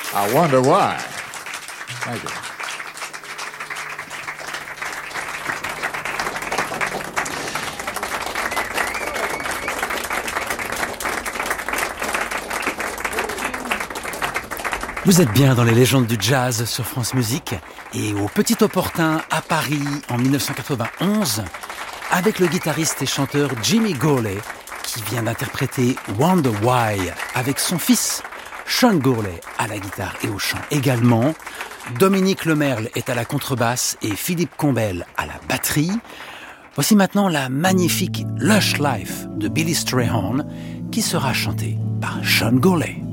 I wonder why. Thank you. Vous êtes bien dans les légendes du jazz sur France Musique et au Petit Opportun à Paris en 1991 avec le guitariste et chanteur Jimmy Gourley qui vient d'interpréter Wonder Why avec son fils Sean Gourley à la guitare et au chant également. Dominique Lemerle est à la contrebasse et Philippe Combel à la batterie. Voici maintenant la magnifique Lush Life de Billy Strayhorn qui sera chantée par Sean Gourley.